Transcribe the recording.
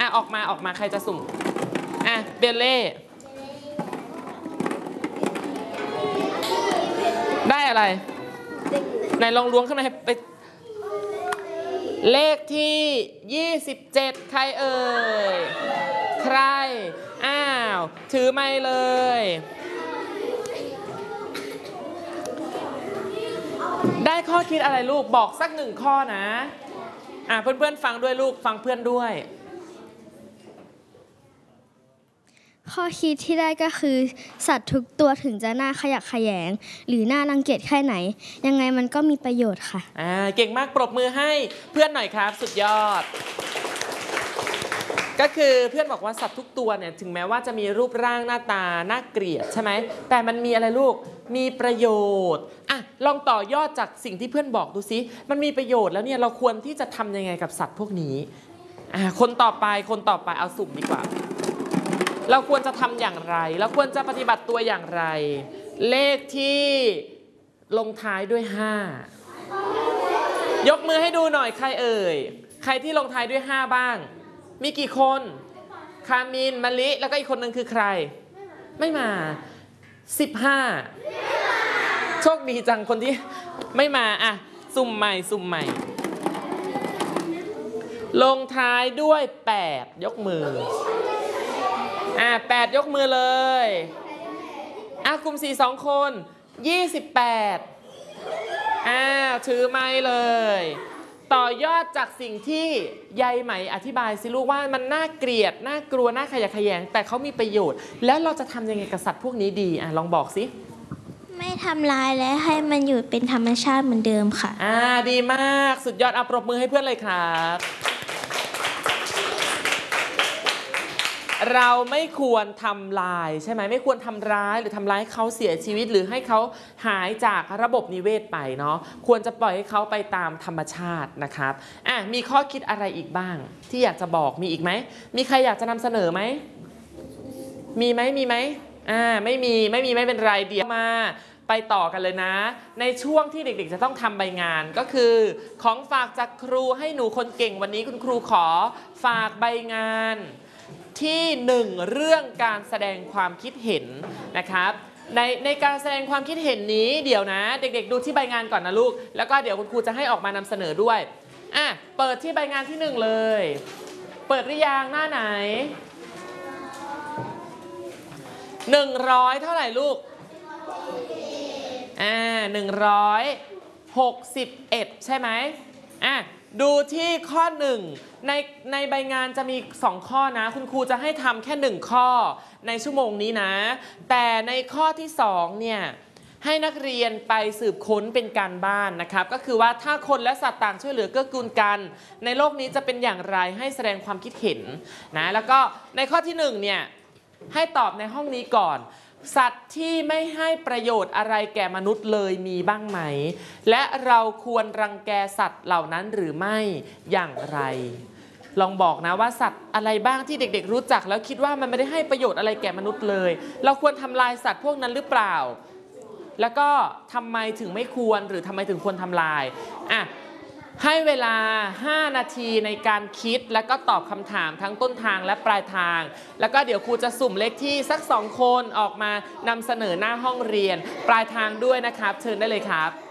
ออกมาใครจะสุ่มเบลเล่ได้อะไรไหนลองล้วงข้างในไปเลขที่27ใครเอ่ยใครถือไมค์เลยได้ข้อคิดอะไรลูกบอกสัก1ข้อนะเพื่อนๆฟังด้วยลูกฟังเพื่อนด้วยข้อคิดที่ได้ก็คือสัตว์ทุกตัวถึงจะน่าขยักขยงหรือน่ารังเกียจแค่ไหนยังไงมันก็มีประโยชน์ค่ะเก่งมากปรบมือให้เพื่อนหน่อยครับสุดยอดก็คือเพื่อนบอกว่าสัตว์ทุกตัวเนี่ยถึงแม้ว่าจะมีรูปร่างหน้าตาน่าเกลียดใช่ไหมแต่มันมีอะไรลูกมีประโยชน์ลองต่อยอดจากสิ่งที่เพื่อนบอกดูซิมันมีประโยชน์แล้วเนี่ยเราควรที่จะทำยังไงกับสัตว์พวกนี้คนต่อไปเอาสุ่มดีกว่าเราควรจะทำอย่างไรเราควรจะปฏิบัติตัวอย่างไรเลขที่ลงท้ายด้วย5ยกมือให้ดูหน่อยใครเอ่ยใครที่ลงท้ายด้วย5บ้างมีกี่คนคามินมะลิแล้วก็อีกคนนึงคือใครไม่มา15โชคดีจังคนที่ไม่มาสุ่มใหม่ลงท้ายด้วย8ยกมือ8ยกมือเลยกลุ่ม4 2คน28ถือไม้เลยต่อยอดจากสิ่งที่ยายไหมอธิบายสิลูกว่ามันน่าเกลียดน่ากลัวน่าขยะแขยงแต่เขามีประโยชน์แล้วเราจะทำยังไงกับสัตว์พวกนี้ดีลองบอกสิไม่ทำลายและให้มันอยู่เป็นธรรมชาติเหมือนเดิมค่ะดีมากสุดยอดปรบมือให้เพื่อนเลยครับเราไม่ควรทำลายใช่ไหมไม่ควรทำร้ายหรือทำร้ายเขาเสียชีวิตหรือให้เขาหายจากระบบนิเวศไปเนาะควรจะปล่อยให้เขาไปตามธรรมชาตินะครับมีข้อคิดอะไรอีกบ้างที่อยากจะบอกมีอีกไหมมีใครอยากจะนำเสนอไหมมีไหมไม่มีไม่เป็นไรเดี๋ยวมาไปต่อกันเลยนะในช่วงที่เด็กๆจะต้องทำใบงานก็คือของฝากจากครูให้หนูคนเก่งวันนี้คุณครูขอฝากใบงานที่1เรื่องการแสดงความคิดเห็นนะครับในการแสดงความคิดเห็นนี้เดี๋ยวนะเด็กๆดูที่ใบงานก่อนนะลูกแล้วก็เดี๋ยวคุณครูจะให้ออกมานำเสนอด้วยเปิดที่ใบงานที่1เลยเปิดหรือยังหน้าไหน100เท่าไหร่ลูก161ใช่ไหมดูที่ข้อ1ในใบงานจะมี2ข้อนะคุณครูจะให้ทำแค่1ข้อในชั่วโมงนี้นะแต่ในข้อที่2เนี่ยให้นักเรียนไปสืบค้นเป็นการบ้านนะครับก็คือว่าถ้าคนและสัตว์ต่างช่วยเหลือเกื้อกูลกันในโลกนี้จะเป็นอย่างไรให้แสดงความคิดเห็นนะแล้วก็ในข้อที่1เนี่ยให้ตอบในห้องนี้ก่อนสัตว์ที่ไม่ให้ประโยชน์อะไรแก่มนุษย์เลยมีบ้างไหมและเราควรรังแกสัตว์เหล่านั้นหรือไม่อย่างไรลองบอกนะว่าสัตว์อะไรบ้างที่เด็กๆรู้จักแล้วคิดว่ามันไม่ได้ให้ประโยชน์อะไรแก่มนุษย์เลยเราควรทำลายสัตว์พวกนั้นหรือเปล่าแล้วก็ทำไมถึงไม่ควรหรือทำไมถึงควรทำลายให้เวลา5นาทีในการคิดแล้วก็ตอบคำถามทั้งต้นทางและปลายทางแล้วก็เดี๋ยวครูจะสุ่มเลขที่สัก2คนออกมานำเสนอหน้าห้องเรียนปลายทางด้วยนะครับเชิญได้เลยครับ